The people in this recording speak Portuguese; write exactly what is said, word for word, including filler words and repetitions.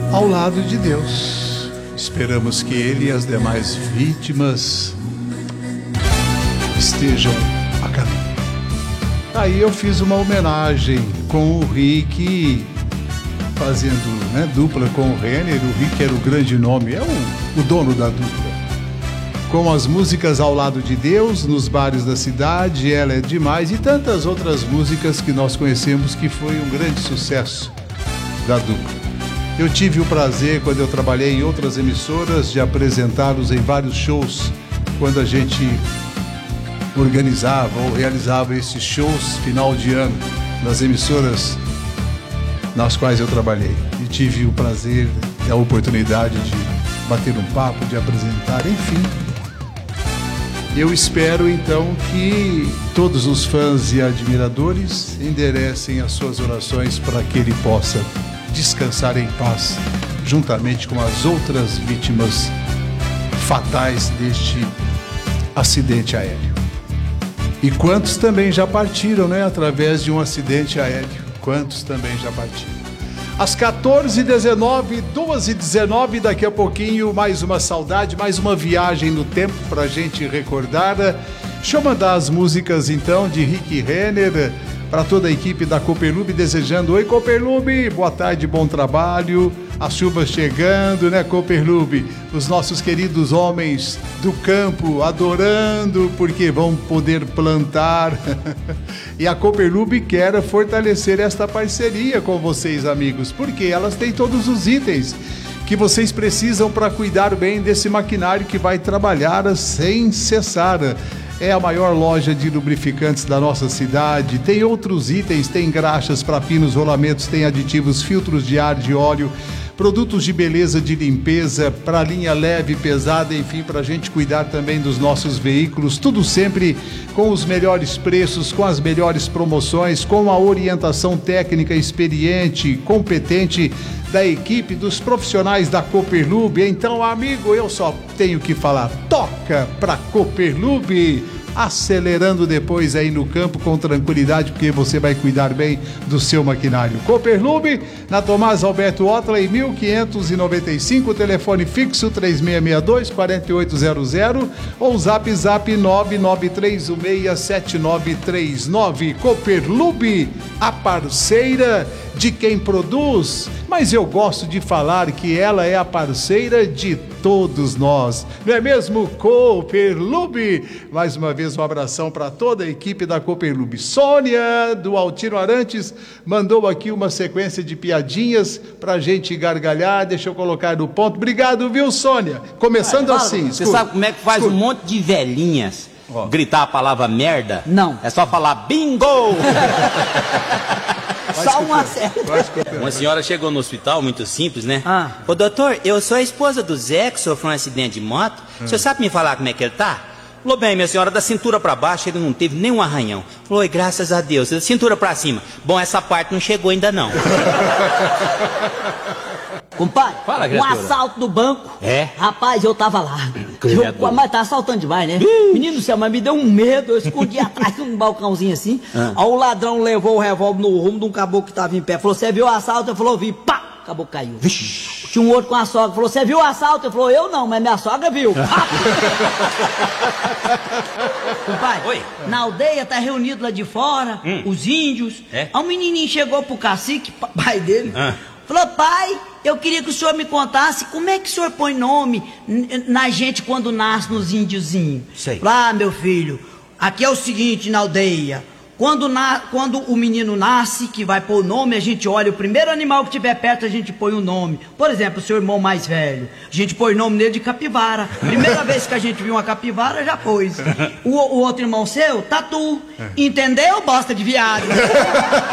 ao lado de Deus. Esperamos que ele e as demais vítimas estejam a caminho. Aí eu fiz uma homenagem com o Rick, fazendo, né, dupla com o Renner. O Rick era o grande nome, é o, o dono da dupla. Com as músicas Ao Lado de Deus, Nos Bares da Cidade, Ela é Demais e tantas outras músicas que nós conhecemos, que foi um grande sucesso da dupla. Eu tive o prazer, quando eu trabalhei em outras emissoras, de apresentá-los em vários shows, quando a gente organizava ou realizava esses shows final de ano nas emissoras nas quais eu trabalhei. E tive o prazer e a oportunidade de bater um papo, de apresentar, enfim. Eu espero então que todos os fãs e admiradores enderecem as suas orações para que ele possa descansar em paz, juntamente com as outras vítimas fatais deste acidente aéreo. E quantos também já partiram, né, através de um acidente aéreo? Quantos também já partiram? Às quatorze e dezenove, duas e dezenove, daqui a pouquinho, mais uma saudade, mais uma viagem no tempo para a gente recordar. Deixa eu mandar as músicas então de Rick Renner para toda a equipe da Cooperlube, desejando: oi Cooperlube, boa tarde, bom trabalho, as chuvas chegando, né Cooperlube? Os nossos queridos homens do campo adorando, porque vão poder plantar. E a Cooperlube quer fortalecer esta parceria com vocês, amigos, porque elas têm todos os itens que vocês precisam para cuidar bem desse maquinário que vai trabalhar sem cessar. É a maior loja de lubrificantes da nossa cidade. Tem outros itens, tem graxas para pinos, rolamentos, tem aditivos, filtros de ar, de óleo, produtos de beleza, de limpeza, para linha leve, pesada, enfim, para a gente cuidar também dos nossos veículos. Tudo sempre com os melhores preços, com as melhores promoções, com a orientação técnica experiente, competente da equipe, dos profissionais da Cooperlube. Então, amigo, eu só tenho que falar: toca pra Cooperlube, acelerando depois aí no campo com tranquilidade, porque você vai cuidar bem do seu maquinário. Cooperlube, na Tomás Alberto Otley, mil quinhentos e noventa e cinco, telefone fixo três seis seis dois, quatro oito zero zero ou zap zap nove nove três um seis sete nove três nove. Cooperlube, a parceira de quem produz, mas eu gosto de falar que ela é a parceira de todos nós, não é mesmo, Cooperlube? Mais uma vez um abração para toda a equipe da Cooperlube. Sônia, do Altino Arantes, mandou aqui uma sequência de piadinhas pra gente gargalhar. Deixa eu colocar no ponto. Obrigado, viu, Sônia? Começando Fala, assim. Você escuta, sabe como é que faz escuta. Um monte de velhinhas oh. gritar a palavra merda? Não. É só falar bingo! Só um acerto. Uma senhora chegou no hospital, muito simples, né? Ah. Ô doutor, eu sou a esposa do Zé, que sofreu um acidente de moto. O senhor sabe me falar como é que ele tá? Falou: bem, minha senhora, da cintura pra baixo ele não teve nenhum arranhão. Falou: oi, graças a Deus. Da cintura pra cima. Bom, essa parte não chegou ainda não. Compadre, Fala, um assalto do banco. É? Rapaz, eu tava lá. Eu, mas tá assaltando demais, né? Menino do céu, mas me deu um medo. Eu escondi atrás de um balcãozinho assim. Ah. Aí o ladrão levou o revólver no rumo de um caboclo que tava em pé. Falou: você viu o assalto? Eu falou: vi. Pá! O caboclo caiu. Vixe. Tinha um outro com a sogra. Falou: você viu o assalto? Eu falou: eu não, mas minha sogra viu. Compadre, oi? Na aldeia tá reunido lá de fora, hum. os índios. É? Aí um menininho chegou pro cacique, pai dele. Ah. Falou: pai, eu queria que o senhor me contasse como é que o senhor põe nome na gente quando nasce nos índiozinhos. Sei. Lá, meu filho, aqui é o seguinte na aldeia. Quando, na, quando o menino nasce, que vai pôr o nome, a gente olha o primeiro animal que tiver perto, a gente põe o nome. Por exemplo, o seu irmão mais velho, a gente põe o nome nele de capivara. Primeira vez que a gente viu uma capivara, já pôs. O, o outro irmão seu, tatu. Entendeu, bosta de viado?